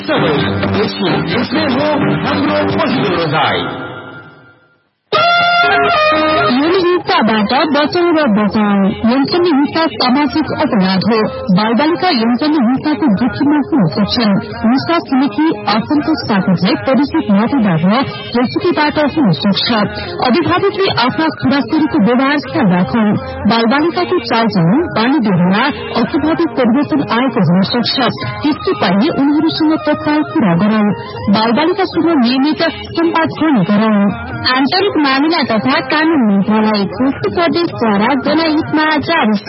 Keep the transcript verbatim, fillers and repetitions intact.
सबै यसको यसमै हो हाम्रो पहिलो रोजाइ। हिंसाबाट बचाउ र बचाउ। यौन हिंसा सामाजिक अपराध हो। बालबालिका यौन हिंसाको जोखिममा हुन सक्छन्। हिंसा छिमेकी असन्तोष साथीलाई परिचित नातेदार र रेसिपीबाट हुन सक्छ। अभिभावकले आफ्ना छोराछोरीको व्यवहार ख्याल राखुन्। बालबालिकाको चालचलन बानी व्यवहार अस्वाभाविक परिवर्तन आएको हुन सक्छ। त्यसको पहिले उनीहरूसँग तत्काल कुरा गरौं। बालबालिकासँग नियमित सम्वाद गर्ने गरौं। आन्तरिक मामिला तथा कानून मन्त्रालय, प्रदेशद्वारा जनहितमा जारी।